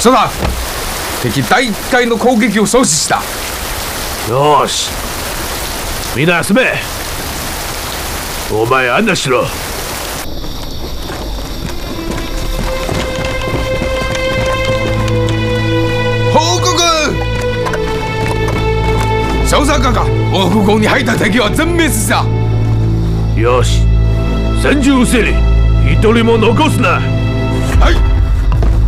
所長、敵第1回の攻撃を阻止した。 よし、みんな休め。お前案内しろ。 報告。少佐閣下、王府宮に入った敵は全滅した。 よし、千住整理、一人も残すな。 はい。